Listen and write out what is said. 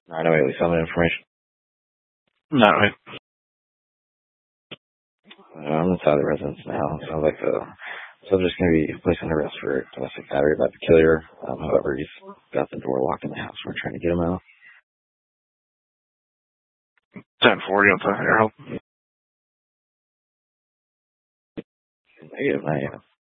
I know at least some of the information. Not right. I'm inside the residence now. Sounds like so I'm just going to be placed under arrest for domestic battery by the killer. However, he's got the door locked in the house. We're trying to get him out. 1040 on the Harold. Negative, not yet.